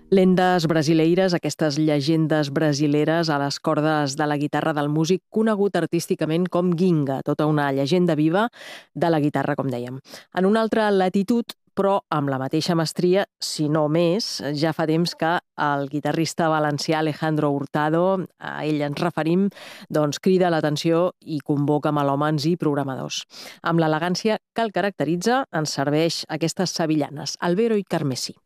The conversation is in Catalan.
Lendas brasileires, aquestes llegendes brasileres a les cordes de la guitarra del músic conegut artísticament com Ginga, tota una llegenda viva de la guitarra, com dèiem. En una altra latitud, però amb la mateixa mestria, si no més, ja fa temps que el guitarrista valencià Alejandro Hurtado, a ell ens referim, doncs crida l'atenció i convoca melòmans i programadors. Amb l'elegància que el caracteritza, ens serveix aquestes sevillanes, Albero i Carmesí.